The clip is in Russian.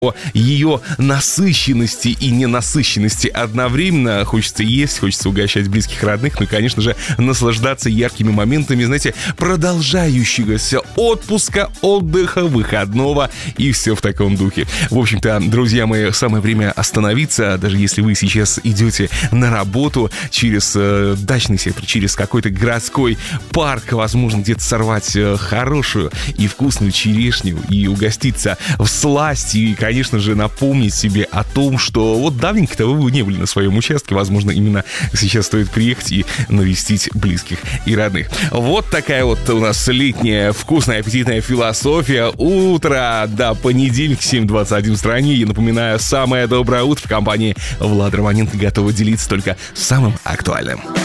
ее насыщенности и ненасыщенности одновременно. Хочется есть, хочется угощать близких, родных, ну и, конечно же, наслаждаться яркими моментами, знаете, продолжающегося отпуска, отдыха, выходного и все в таком духе. В общем-то, друзья мои, самое время остановиться, даже если вы сейчас идете на работу через дачный сектор, через какой-то городской парк, возможно, где-то сорвать хорошую и вкусную черешню и угоститься всласть и, конечно же, напомнить себе о том, что вот давненько-то вы не были на своем участке. Возможно, именно сейчас стоит приехать и навестить близких и родных. Вот такая вот у нас летняя вкусная аппетитная философия. Утро, да, понедельник, 7:21 в стране. Я напоминаю, самое доброе утро в компании Влада Романенко готова делиться только самым актуальным.